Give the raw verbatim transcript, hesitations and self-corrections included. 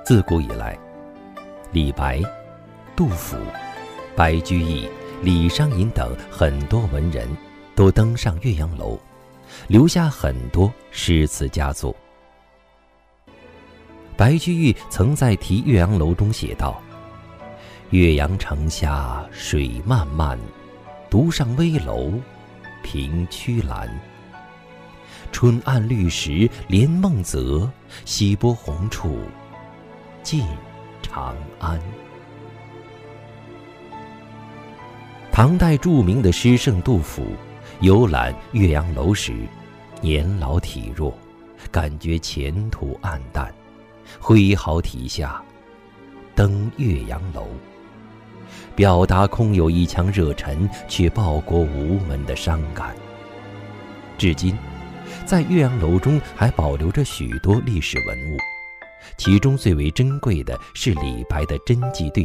自古以来，李白、杜甫、白居易、李商隐等很多文人都登上岳阳楼，留下很多诗词佳作。白居易曾在《题岳阳楼》中写道：岳阳城下水漫漫，独上危楼凭曲栏。春暗绿时连梦泽，西波红处近长安。唐代著名的诗圣杜甫游览岳阳楼时，年老体弱，感觉前途暗淡，挥毫题下登岳阳楼，表达空有一腔热忱却报国无门的伤感。至今在岳阳楼中还保留着许多历史文物，其中最为珍贵的是李白的真迹对